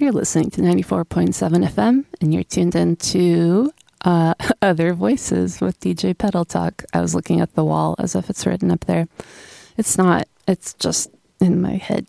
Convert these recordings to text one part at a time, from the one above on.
You're listening to 94.7 FM, and you're tuned into Other Voices with DJ Pedal Talk. I was looking at the wall as if it's written up there. It's not. It's just in my head.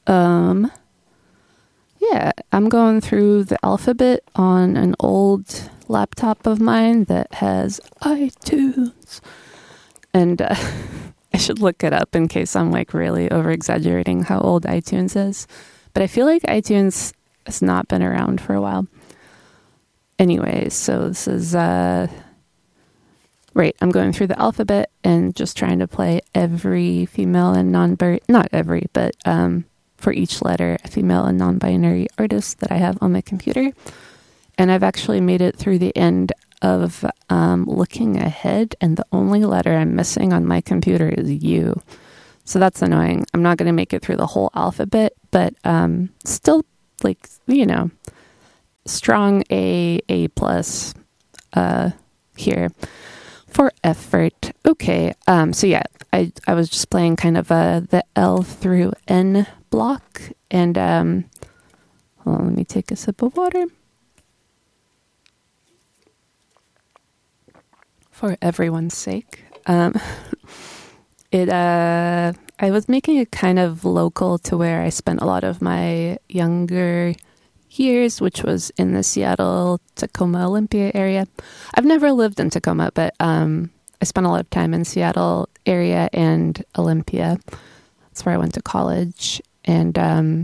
Yeah, I'm going through the alphabet on an old laptop of mine that has iTunes. And I should look it up in case I'm like really over-exaggerating how old iTunes is. But I feel like iTunes has not been around for a while. Anyway, so this is, right, I'm going through the alphabet and just trying to play every female and not every, but for each letter, a female and non-binary artist that I have on my computer. And I've actually made it through the end of looking ahead, and the only letter I'm missing on my computer is U. So that's annoying. I'm not going to make it through the whole alphabet, but still, like, you know, strong A plus here for effort. Okay, so yeah, I was just playing kind of the L through N block, and hold on, let me take a sip of water. For everyone's sake. I was making it kind of local to where I spent a lot of my younger years, which was in the Seattle, Tacoma, Olympia area. I've never lived in Tacoma, but I spent a lot of time in Seattle area and Olympia. That's where I went to college. And